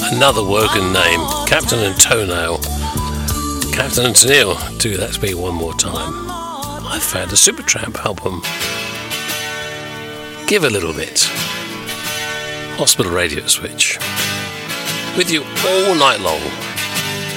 Another Wogan name, Captain and Toenail. Captain and Tennille, do That To Me One More Time. I found a Supertramp album. Give a little bit. Hospital Radio Switch. With you all night long.